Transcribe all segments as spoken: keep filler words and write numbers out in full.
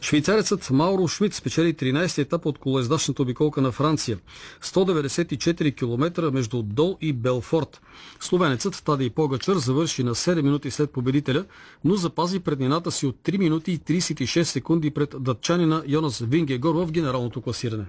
Швейцарецът Мауро Шмидт спечели тринайсети етап от колоездачната обиколка на Франция. сто деветдесет и четири километра между Дол и Белфорт. Словенецът Тадей Погачар завърши на седем минути след победителя, но запази преднината си от три минути и трийсет и шест секунди пред датчанина Йонас Вингегор в генералното класиране.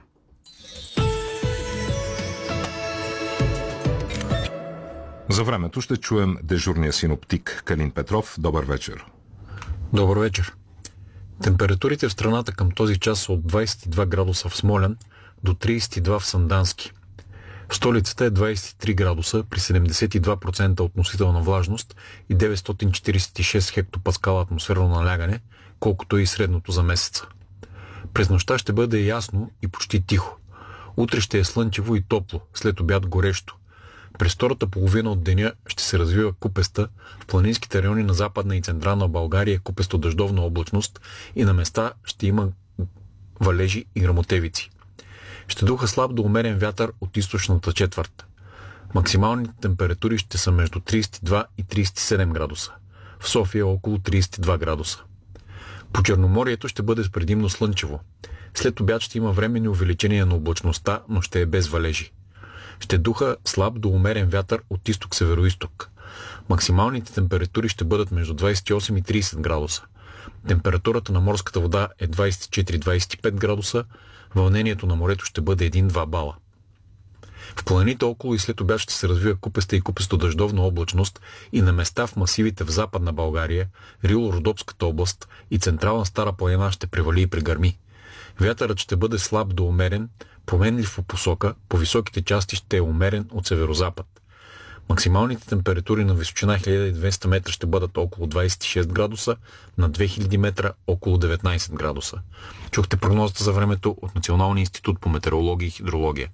За времето ще чуем дежурния синоптик Калин Петров. Добър вечер. Добър вечер. Температурите в страната към този час са от двайсет и два градуса в Смолян до трийсет и два в Сандански. В столицата е двайсет и три градуса при седемдесет и два процента относителна влажност и деветстотин четирийсет и шест хектопаскала атмосферно налягане, колкото и средното за месеца. През нощта ще бъде ясно и почти тихо. Утре ще е слънчево и топло, след обяд горещо. През втората половина от деня ще се развива купеста, в планинските райони на Западна и Централна България купесто дъждовна облачност и на места ще има валежи и гръмотевици. Ще духа слаб до умерен вятър от източната четвърт. Максималните температури ще са между трийсет и два и трийсет и седем градуса. В София около трийсет и два градуса. По Черноморието ще бъде предимно слънчево. След обяд ще има временни увеличения на облачността, но ще е без валежи. Ще духа слаб до умерен вятър от изток-североизток. Максималните температури ще бъдат между двайсет и осем и трийсет градуса. Температурата на морската вода е двайсет и четири до двайсет и пет градуса, вълнението на морето ще бъде един-два бала. В планините около и след обяд ще се развива купеста и купесто дъждовна облачност и на места в масивите в Западна България, Рило-Родопската област и Централна Стара планина ще превали и прегърми. Вятърът ще бъде слаб до умерен, променлив по посока, по високите части ще е умерен от северозапад. Максималните температури на височина хиляда и двеста метра ще бъдат около двайсет и шест градуса, на две хиляди метра около деветнайсет градуса. Чухте прогнозата за времето от Националния институт по метеорология и хидрология.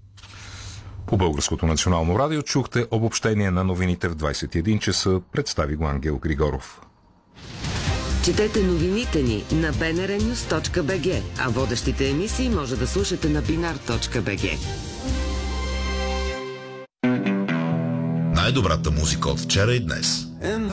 По Българското национално радио чухте обобщение на новините в двайсет и един часа. Представи го Ангел Григоров. Четете новините ни на би ен ар нюз точка би джи, а водещите емисии може да слушате на бинар точка би джи. Най-добрата музика от вчера и днес.